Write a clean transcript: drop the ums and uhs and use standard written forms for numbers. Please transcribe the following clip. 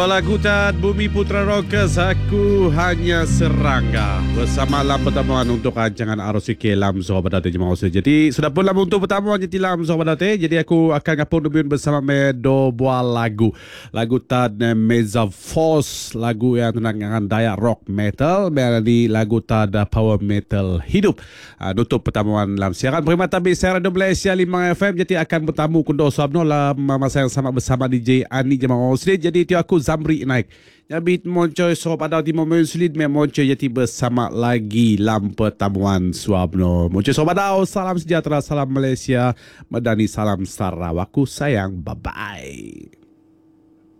Lagu Tad Bumi Putra Rockers, Aku Hanya Serangga bersama lam pertemuan untuk rancangan ROCK Lam Zohor Badate Jemaah Usia. Jadi sudah pun lam untuk pertemuan jadi Lam Zohor Badate. Jadi aku akan ngapun dubin bersama do buah lagu Tad Meza Force, lagu yang tentang daya rock metal, di lagu Tad power metal hidup. Nutup pertemuan lam siaran perkhidmatan siaran Radio Malaysia 5 FM. Jadi akan bertamu kundo sabno lam masa yang sama bersama DJ Ani Jemaah Usia. Jadi itu aku Zamri naik. Jadi moncoy so pada di momen sulit me moncoy jadi bersama lagi lam pertemuan suabno. Moncoy so pada salam sejahtera, salam Malaysia, Madani, salam Sarawak. Aku sayang, bye bye.